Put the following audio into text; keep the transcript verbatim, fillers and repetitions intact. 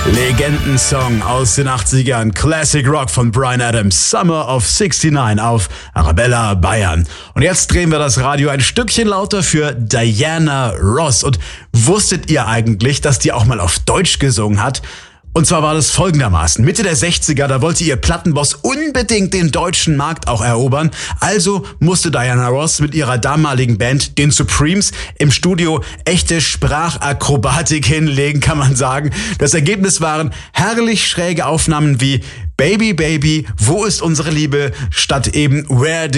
Legendensong aus den achtzigern, Classic Rock von Bryan Adams, Summer of sixty-nine auf Arabella Bayern. Und jetzt drehen wir das Radio ein Stückchen lauter für Diana Ross. Und wusstet ihr eigentlich, dass die auch mal auf Deutsch gesungen hat? Und zwar war das folgendermaßen. Mitte der sechziger, da wollte ihr Plattenboss unbedingt den deutschen Markt auch erobern. Also musste Diana Ross mit ihrer damaligen Band, den Supremes, im Studio echte Sprachakrobatik hinlegen, kann man sagen. Das Ergebnis waren herrlich schräge Aufnahmen wie Baby, Baby, wo ist unsere Liebe, statt eben Where